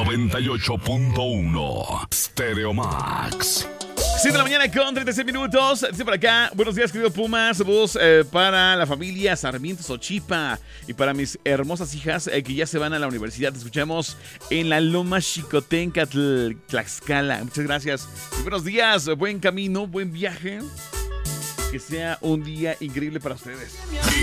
98.1 Stereo Max. 7 de la mañana con 36 minutos. Dice por acá, buenos días, querido Pumas. Saludos para la familia Sarmiento Sochipa y para mis hermosas hijas que ya se van a la universidad. Te escuchamos en la Loma Xicotenca, Tlaxcala. Muchas gracias. Y buenos días, buen camino, buen viaje. Que sea un día increíble para ustedes.